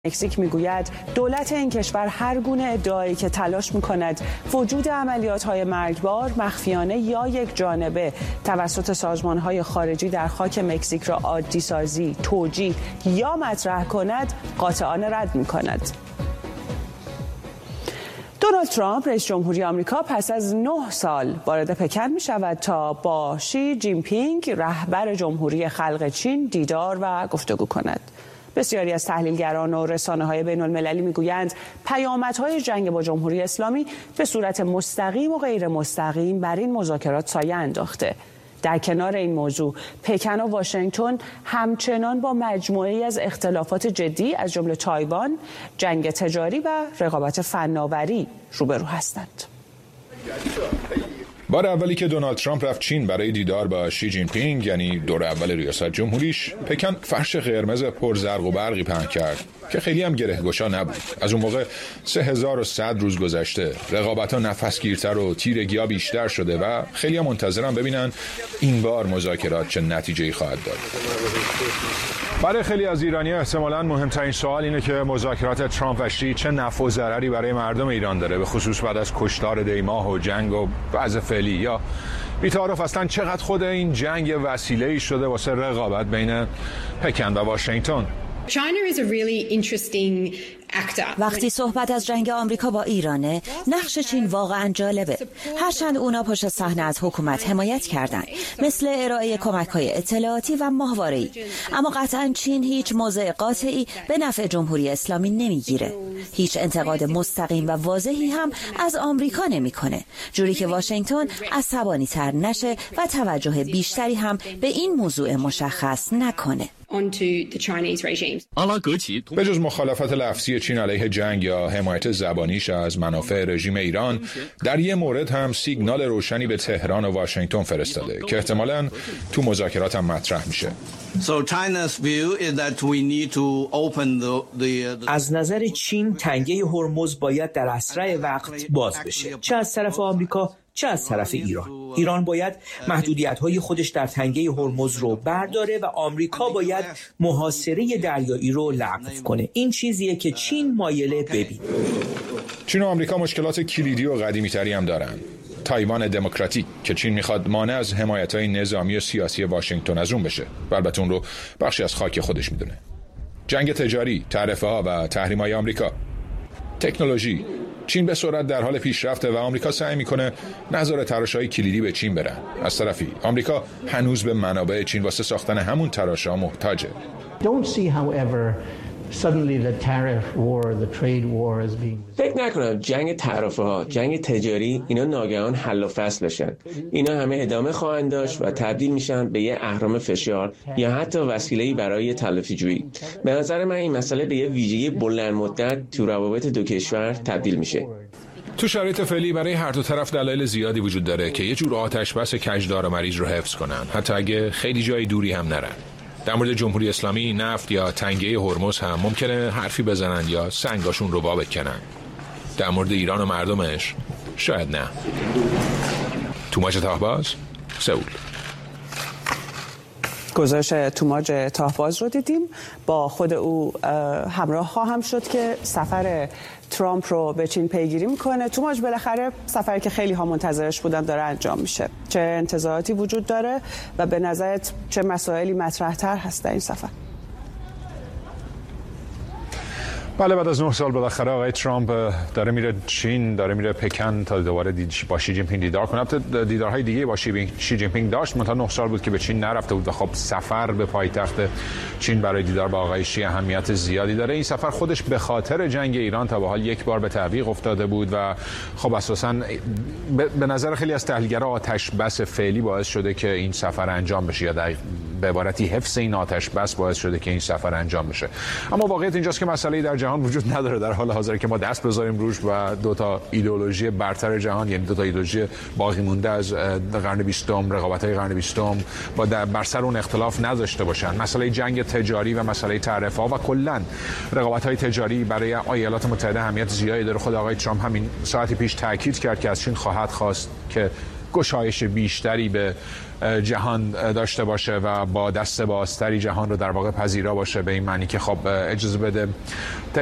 مکزیک میگوید دولت این کشور هر گونه ادعایی که تلاش میکند وجود عملیات‌های مرگبار مخفیانه یا یک جانبه توسط سازمان‌های خارجی در خاک مکزیک را عادی سازی، توجیه یا مطرح کند قاطعانه رد میکند. دونالد ترامپ رئیس جمهوری آمریکا پس از 9 سال وارد پکن می شود تا با شی جین پینگ رهبر جمهوری خلق چین دیدار و گفتگو کند. بسیاری از تحلیلگران و رسانه‌های بین‌المللی می‌گویند پیامدهای جنگ با جمهوری اسلامی به صورت مستقیم و غیر مستقیم بر این مذاکرات سایه انداخته. در کنار این موضوع پکن و واشنگتن همچنان با مجموعه‌ای از اختلافات جدی از جمله تایوان، جنگ تجاری و رقابت فناوری روبرو هستند. بار اولی که دونالد ترامپ رفت چین برای دیدار با شی جین پینگ، یعنی دور اول ریاست جمهوریش، پکن فرش قرمز پر زرق و برقی پهن کرد که خیلی هم گرهگشا نبود. از اون موقع 3100 روز گذشته، رقابت‌ها نفسگیرتر و تیرگی‌ها بیشتر شده و خیلی هم منتظرن ببینن این بار مذاکرات چه نتیجه‌ای خواهد داد. برای خیلی از ایرانی‌ها احتمالاً مهمترین سوال اینه که مذاکرات ترامپ و شی چه نفع و ضرری برای مردم ایران داره، به خصوص بعد از کشتار دیماه و جنگ و وضع فعلی. یا بی‌تعارف اصلاً چقدر خود این جنگ وسیله‌ای شده واسه رقابت بین پکن و واشنگتن. وقتی صحبت از جنگ آمریکا با ایرانه، نقش چین واقعا جالبه. هرچند اونا پشت صحنه از حکومت حمایت کردن، مثل ارائه کمک‌های اطلاعاتی و ماهواره‌ای، اما قطعا چین هیچ موضع قاطعی به نفع جمهوری اسلامی نمیگیره. هیچ انتقاد مستقیم و واضحی هم از آمریکا نمیکنه، جوری که واشنگتن عصبانی‌تر نشه و توجه بیشتری هم به این موضوع مشخص نکنه. به جز مخالفت لفظی چین علیه جنگ یا حمایت زبانیش از منافع رژیم ایران، در یک مورد هم سیگنال روشنی به تهران و واشنگتن فرستاده که احتمالاً تو مذاکرات هم مطرح میشه. از نظر چین تنگه هرمز باید در اسرع وقت باز بشه، چه از طرف آمریکا چه از طرف ایران. ایران باید محدودیت‌های خودش در تنگه هرمز رو برداره و آمریکا باید محاصره دریایی رو لغو کنه. این چیزیه که چین مایله ببینه. چین و آمریکا مشکلات کلیدی و قدیمی‌تری هم دارن. تایوان دموکراتیک که چین میخواد مانع از حمایت‌های نظامی و سیاسی واشنگتن از اون بشه و البته اون رو بخشی از خاک خودش میدونه. جنگ تجاری، تعرفه‌ها و تحریم‌های آمریکا. تکنولوژی، چین به سرعت در حال پیشرفته و آمریکا سعی میکنه نظر تراشه‌های کلیدی به چین برن. از طرفی آمریکا هنوز به منابع چین واسه ساختن همون تراشه‌ها محتاجه. فکر نکنم جنگ تعرفه‌ها، جنگ تجاری اینا ناگهان حل و فصل بشن. اینا همه ادامه خواهند داشت و تبدیل میشن به یه اهرم فشار یا حتی وسیله‌ای برای تلافی جویی. به نظر من این مسئله به یه ویژگی بلند مدت تو روابط دو کشور تبدیل میشه. تو شرایط فعلی برای هر دو طرف دلایل زیادی وجود داره که یه جور آتش بس کجدار و مریض رو حفظ کنن، حتی اگه خیلی جای دوری هم نرن. در مورد جمهوری اسلامی، نفت یا تنگه هرمز هم ممکنه حرفی بزنن یا سنگاشون رو بکنن. در مورد ایران و مردمش شاید نه. توماج طاهباز، سئول. گزارش توماج طاهباز رو دیدیم. با خود او همراه خواهم شد که سفر ترامپ رو به چین پیگیری میکنه. توماج، بالاخره سفری که خیلی ها منتظرش بودن داره انجام میشه. چه انتظاراتی وجود داره و به نظرت چه مسائلی مطرح‌تر هست در این سفر؟ بله، بعد از 9 سال بالاخره آقای ترامپ داره میره چین، داره میره پکن تا دوباره با شی جین پینگ دیدار کنه. البته دیدارهای دیگه با شی جین پینگ داشت، منتها 9 سال بود که به چین نرفته بود و خب سفر به پایتخت چین برای دیدار با آقای شی اهمیت زیادی داره. این سفر خودش به خاطر جنگ ایران تا به حال یک بار به تعویق افتاده بود و خب اساساً به نظر خیلی از تحلیلگرا آتش بس فعلی باعث شده که این سفر انجام بشه، یا به عبارتی حفظ این آتش بس باعث شده که این سفر انجام بشه. اما واقعیت اینجاست که مسئله در جهان وجود نداره در حال حاضر که ما دست بذاریم روش و دو تا ایدئولوژی برتر جهان، یعنی دو تا ایدئولوژی باقی مونده از قرن 20، رقابت‌های قرن 20 با بر سر اون اختلاف نداشته باشن. مسئله جنگ تجاری و مسئله تعرفه‌ها و کلاً رقابت‌های تجاری برای ایالات متحده اهمیت زیادی داره. خود آقای ترامپ همین ساعتی پیش تاکید کرد که از چین خواهد خواست که گشایش بیشتری به جهان داشته باشه و با دست بازتری جهان رو در واقع پذیرا باشه، به این معنی که خب اجازه بده